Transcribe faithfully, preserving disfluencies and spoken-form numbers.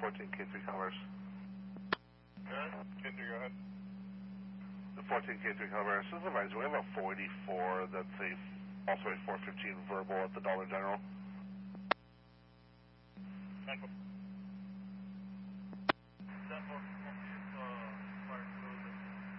fourteen K three Calvars. Good. K three, go ahead. The fourteen K three Calvars, supervisor, we have a forty-four that's a, also a four fifteen verbal at the Dollar General. Michael. That one, uh,